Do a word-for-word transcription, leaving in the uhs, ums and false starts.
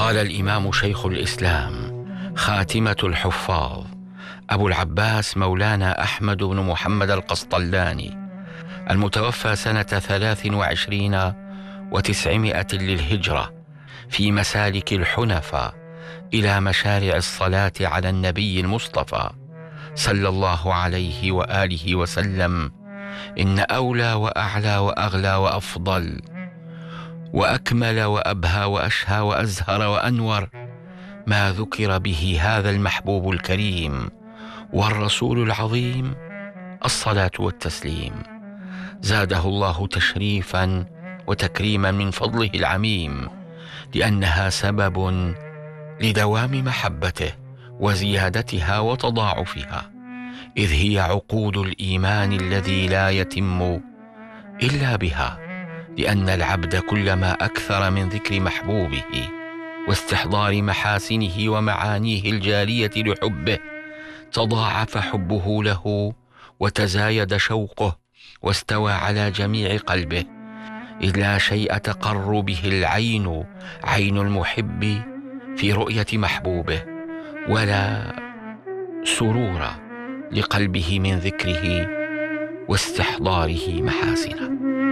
قال الإمام شيخ الإسلام خاتمة الحفاظ أبو العباس مولانا أحمد بن محمد القسطلاني المتوفى سنة ثلاث وعشرين وتسعمائة للهجرة في مسالك الحنفاء إلى مشارع الصلاة على النبي المصطفى صلى الله عليه وآله وسلم: إن أولى وأعلى وأغلى وأفضل وأكمل وأبهى وأشهى وأزهر وأنور ما ذكر به هذا المحبوب الكريم والرسول العظيم الصلاة والتسليم، زاده الله تشريفا وتكريما من فضله العميم، لأنها سبب لدوام محبته وزيادتها وتضاعفها، إذ هي عقود الإيمان الذي لا يتم إلا بها، لأن العبد كلما أكثر من ذكر محبوبه واستحضار محاسنه ومعانيه الجارية لحبه تضاعف حبه له وتزايد شوقه واستوى على جميع قلبه، إذ لا شيء تقر به العين عين المحب في رؤية محبوبه، ولا سرور لقلبه من ذكره واستحضاره محاسنه.